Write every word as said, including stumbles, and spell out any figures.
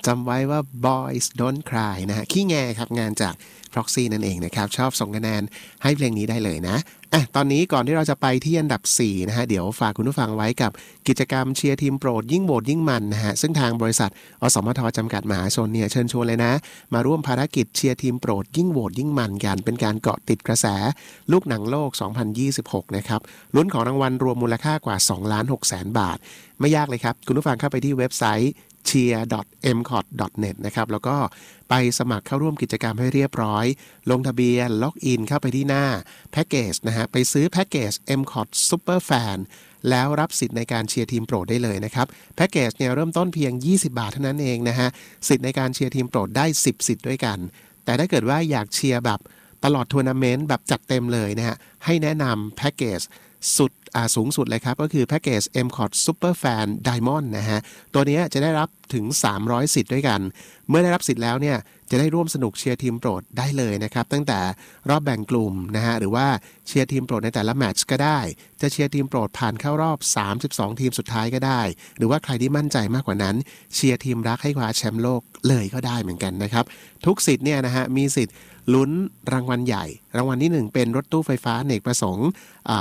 จำไว้ว่า boys don't cry นะฮะขี้แงครับงานจาก Proxy นั่นเองนะครับชอบส่งคะแนนให้เพลงนี้ได้เลยนะอ่ะตอนนี้ก่อนที่เราจะไปที่อันดับสี่นะฮะเดี๋ยวฝากคุณผู้ฟังไว้กับกิจกรรมเชียร์ทีมโปรดยิ่งโหวตยิ่งมันนะฮะซึ่งทางบริษัทอสมทจำกัดมหาชนเนี่ยเชิญชวนเลยนะมาร่วมภารกิจเชียร์ทีมโปรดยิ่งโหวตยิ่งมันกันเป็นการเกาะติดกระแสลูกหนังโลกสองพันยี่สิบหกนะครับลุ้นของรางวัลรวมมูลค่ากว่า สองล้านหกแสน บาทไม่ยากเลยครับคุณผู้ฟังเข้าไปที่เว็บไซต์เชียร์ ดอท เอ็ม ซี โอ ที ดอท เน็ต นะครับแล้วก็ไปสมัครเข้าร่วมกิจกรรมให้เรียบร้อยลงทะเบียนล็อกอินเข้าไปที่หน้าแพ็กเกจนะฮะไปซื้อแพ็กเกจ เอ็ม ซี โอ ที Super Fan แล้วรับสิทธิ์ในการเชียร์ทีมโปรดได้เลยนะครับแพ็กเกจเนี่ยเริ่มต้นเพียงยี่สิบบาทเท่านั้นเองนะฮะสิทธิ์ในการเชียร์ทีมโปรดได้สิบสิทธิ์ด้วยกันแต่ถ้าเกิดว่าอยากเชียร์แบบตลอดทัวร์นาเมนต์แบบจัดเต็มเลยนะฮะให้แนะนำแพ็กเกจสุดอ่าสูงสุดเลยครับก็คือแพ็กเกจ เอ็ม ซี โอ ที Super Fan Diamond นะฮะตัวนี้จะได้รับถึงสามร้อยสิทธิ์ด้วยกันเมื่อได้รับสิทธิ์แล้วเนี่ยจะได้ร่วมสนุกเชียร์ทีมโปรดได้เลยนะครับตั้งแต่รอบแบ่งกลุ่มนะฮะหรือว่าเชียร์ทีมโปรดในแต่ละแมตช์ก็ได้จะเชียร์ทีมโปรดผ่านเข้ารอบสามสิบสองทีมสุดท้ายก็ได้หรือว่าใครที่มั่นใจมากกว่านั้นเชียร์ทีมรักให้คว้าแชมป์โลกเลยก็ได้เหมือนกันนะครับทุกสิทธิ์เนี่ยนะฮะมีสิทธิ์ลุ้นรางวัลใหญ่รางวัลที่หนึ่งเป็นรถตู้ไฟฟ้าอเนกประสงค์